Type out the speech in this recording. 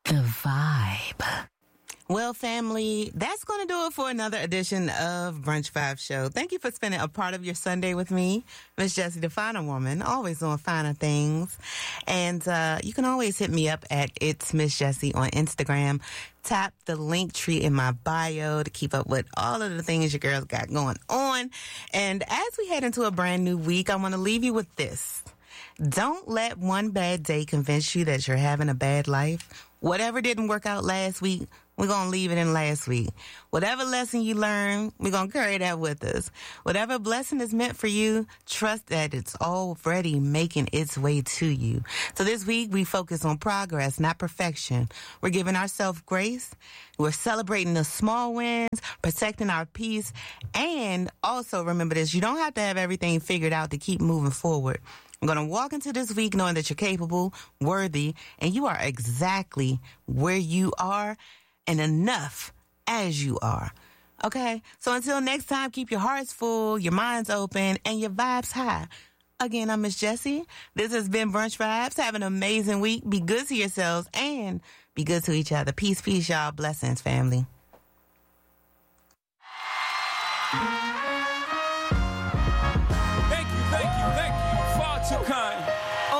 The Vibe. Well, family, that's going to do it for another edition of Brunch Vibe Show. Thank you for spending a part of your Sunday with me, Miss Jessie, the Finer Woman, always doing finer things. And you can always hit me up at It's Miss Jessie on Instagram. Tap the link tree in my bio to keep up with all of the things your girls got going on. And as we head into a brand new week, I want to leave you with this. Don't let one bad day convince you that you're having a bad life. Whatever didn't work out last week, we're going to leave it in last week. Whatever lesson you learned, we're going to carry that with us. Whatever blessing is meant for you, trust that it's already making its way to you. So this week, we focus on progress, not perfection. We're giving ourselves grace. We're celebrating the small wins, protecting our peace, and also remember this, you don't have to have everything figured out to keep moving forward. I'm going to walk into this week knowing that you're capable, worthy, and you are exactly where you are and enough as you are. Okay? So until next time, keep your hearts full, your minds open, and your vibes high. Again, I'm Miss Jessie. This has been Brunch Vibes. Have an amazing week. Be good to yourselves and be good to each other. Peace, peace, y'all. Blessings, family. Thank you. Far too kind.